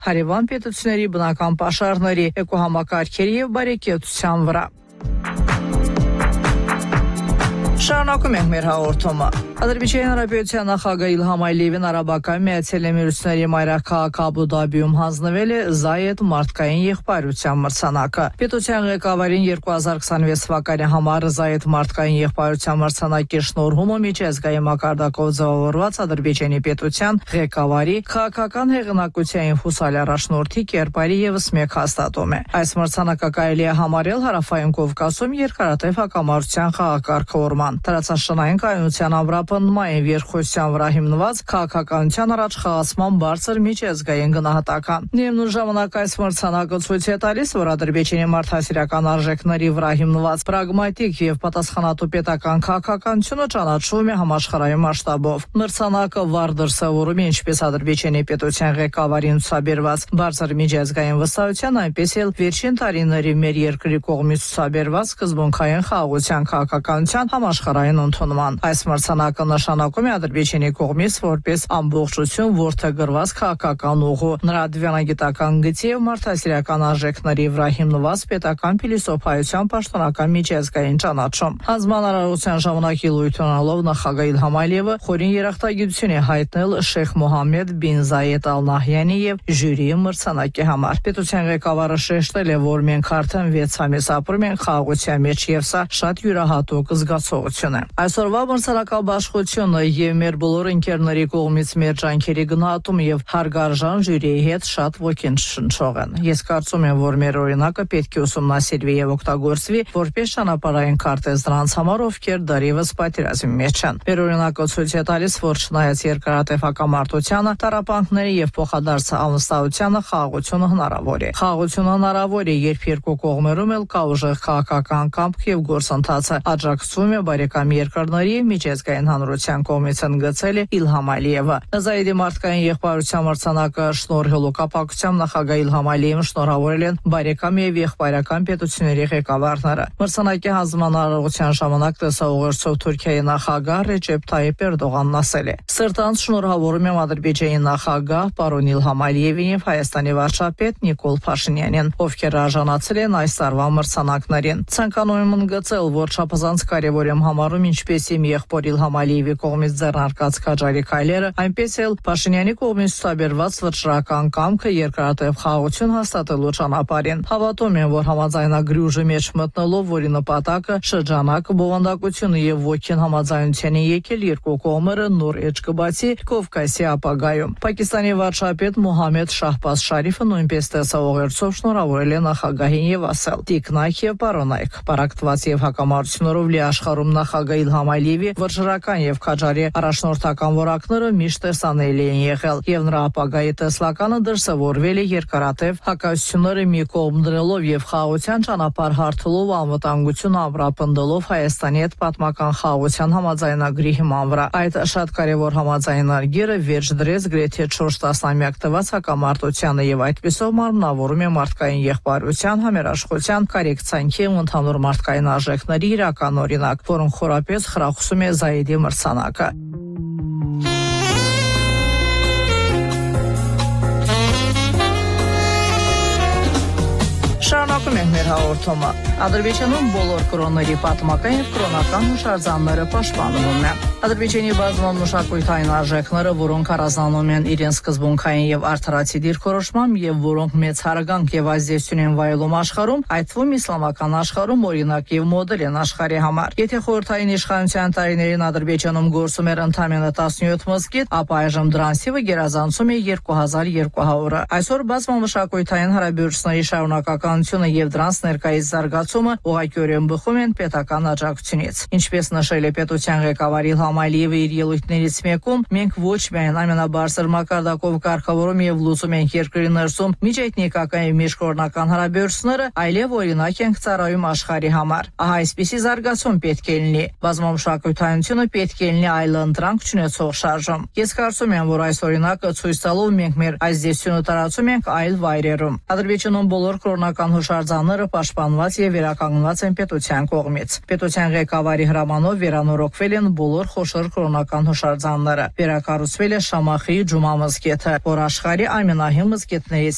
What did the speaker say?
հարևան պետությունների բնական պաշարների, էկոհամակարգերի և բարեկեցության վրա։ Շարունակում ենք մեր հաղորդումը։ Ադրբեջանի Հանրապետության նախագահ Իլհամ Ալիևին Արաբական Միացյալ Էմիրությունների մայրաքաղաք Աբու Դաբիում հանձնվել է Զայեդ մարդկային եղբայրության մրցանակը։ Պետության ղեկավարին 2026 թվականի համար Զայեդ մարդկային եղբայրության մրցանակի շնորհումը միջազգային մակարդակով ձևավորված Ադրբեջանի պետության ղեկավարի քաղաքական հեղինակության հուսալ առաջնորդի կերպարի ևս մեկ հաստատում է։ Այս մրցանակը կարելի է համարել Հարավային Կովկասում երկարատև հակամարտության խաղակարգավորման, տարածաշրջանային կայունության ամրապնդման երկխոսության վրա հիմնված քաղաքականության առաջ խաղացման բարձր միջազգային գնահատական։ Միևնույն ժամանակ այս մրցանակը ցույց է տալիս, որ Ադրբեջանի մարդասիրական արժեքների վրա հիմնված պրագմատիկ եւ պատասխանատու պետական քաղաքականությունը ճանաչվում է համաշխարհային մասշտաբով։ Մրցանակը վառ դրսևորում է ինչպես Ադրբեջանի պետության ղեկավարին ցուցաբերված բարձր միջազգային վստահության, այնպես էլ վերջին տարիների մեր երկրի կողմից ցուցաբերված սկզբունքային խաղաղության քաղաքականության համաշխարհային ընդունման։ Այս մրցանակը նշանակում է Ադրբեջանի կողմից որպես ամբողջություն որդեգրված քաղաքական ուղու, նրա դիվանագիտական գծի եւ մարդասիրական արժեքների վրա հիմնված պետական փիլիսոփայության պաշտոնական միջազգային ճանաչում։ Հանձնարարության ժամանակ ելույթ ունենալով նախագահ Իլհամ Ալիևը խորին երախտագիտություն է հայտնել Շեյխ Մոհամմեդ բին Զայեդ Ալ Նահյանի եւ ժյուրիի մրցանակի համար։ Պետության ղեկավարը շեշտել է, որ մենք արդեն 6 ամիս ապրում ենք խաղաղության մեջ եւ սա շատ յուրահատուկ զգացողություն է։ Այսօրվա մրցանակաբաշխությունը եւ մեր բոլոր ընկերների կողմից մեր ջանքերի գնահատումը եւ հարգարժան ժյուրիի հետ շատ ոգեշնչող են։ Ես կարծում եմ, որ մեր օրինակը պետք է ուսումնասիրվի եւ օգտագործվի որպես ճանապարհային քարտեզ դրանց համար, ովքեր դեռևս պատերազմի մեջ են։ Մեր օրինակը ցույց է տալիս, որ չնայած երկարատև հակամարտությանը, տառապանքների եւ փոխադարձ անվստահությանը խաղաղությունը հնարավոր է։ Խաղաղությունը հնարավոր է, երբ երկու կողմերում էլ կա ուժեղ քաղաքական կամք եւ գործընթացը աջակցում է բարեկամ երկրների միջազգային հանրության կողմից ընդգծել է Իլհամ Ալիևը։ Զայեդի մարդկային եղբայրության մրցանակը շնորհելու կապակցությամբ նախագահ Իլհամ Ալիևին շնորհավորել են բարեկամ եւ եղբայրական պետությունների ղեկավարները։ Մրցանակի հանձնարարության ժամանակ տեսաուղերձով Թուրքիայի նախագահ Ռեջեփ Թայիփ Էրդողանն ասել է. «Սրտանց շնորհավորում եմ Ադրբեջանի նախագահ պարոն Իլհամ Ալիևին եւ Հայաստանի վարչապետ Նիկոլ Փաշինյանին, ովքեր արժանացել են այս տարվա մրցանակներին։ Ցանկանում եմ ընդգծել, որ չափազանց կարևոր եմ համարում ինչպես իմ եղբոր Իլհամ Ալիևի կողմից ձեռնարկած քաջարի քայլերը, այնպես էլ Փաշինյանի կողմից ցուցաբերված վճռական կամքը երկարատև խաղաղություն հաստատելու ճանապարհին։ Հավատում եմ, որ համաձայնագրի ուժի մեջ մտնելով, որի նպատակը շրջանակ, բովանդակությունը եւ ոգին համաձայնության են եկել երկու կողմերը, նոր էջ կբացի Կովկասի ապագայում։ Պակիստանի վարչապետ Մոհամմեդ Շահբազ Շարիֆը նույնպես տեսաուղերձով շնորհավորել է նախագահին եւ ասել. «Տիկնայք եւ պարոնայք, պարակտված եւ հակամարտություններով լի աշխարհում նախագահ Իլհամ Ալիևի վճռական եւ քաջարի առաջնորդական որակները միշտ տեսանելի են եղել եւ նրա ապագայի տեսլականը դրսեւորվել է երկարատև հակասությունները մի կողմ դնելով եւ խաղաղության ճանապարհ հարթելով անվտանգություն ամրապնդելով Հայաստանի հետ պատմական խաղաղության համաձայնագրի հիման վրա։ Այդ շատ կարեւոր համաձայնագիրը վերջ դրեց գրեթե 4 տասնամյակ տևած հակամարտությանը եւ այդպիսով մարմնավորում է մարդկային եղբայրության, համերաշխության, կարեկցանքի ու ընդհանուր մարդկային արժեքների իրական օրինակ, որոնք խորապես խրախուսում է Զայեդի մրցանակը»։ Շարունակում ենք մեր հաղորդումը։ Ադրբեջանում բոլոր կրոնների պատմական եւ կրոնական հուշարձանները պաշտպանվում են։ Ադրբեջանի բազմաթիվ մշակութային արժեքները, որոնք առանձնանում են իրենց սկզբունքային եւ արդարացի դիրքորոշմամբ եւ որոնք մեծ հարգանք եւ ազդեցություն են վայելում աշխարհում, այդ թվում իսլամական աշխարհում օրինակ եւ մոդել են աշխարհի համար։ Եթե խորհրդային իշխանության տարիներին Ադրբեջանում գործում էր ընդամենը 17 մզկիթ, ապա այժմ դրանց թիվը գերազանցում է 2200-ը։ Այսօր բազմամշակութային հարաբերությունների շարունակականությունը եւ դրանց ներկայիս զարգացումը ուղղակիորեն բխում են պետական աջակցությունից։ Ինչպես նշել է պետության ղեկավար Իլհամ Ալիևը իր ելույթներից մեկում, մենք ոչ միայն ամենաբարձր մակարդակով կարգավորում եւ լուծում ենք երկրի ներսում միջէթնիկական եւ միջկրոնական հարաբերությունները, այլև օրինակ ենք ծառայում աշխարհի համար։ Ահա այսպիսի զարգացում պետք է լինի։ Բազմամշակութայինությունը պետք է լինի այլընտրանք չունեցող շարժում։ Ես կարծում եմ, որ այս օրինակը ցույց տալով մենք մեր ազդեցությունը տարածում ենք այլ վայրերում։ Ադրբեջանում բոլոր կրոնական հուշարձանները պաշտպանված եւ վերականգնված են պետության կողմից։ Պետության ղեկավարի հրամանով վերանորոգվել են բոլոր խոշոր կրոնական հուշարձանները։ Վերակառուցվել է Շամախի ջումա մզկիթը, որ աշխարհի ամենահին մզկիթներից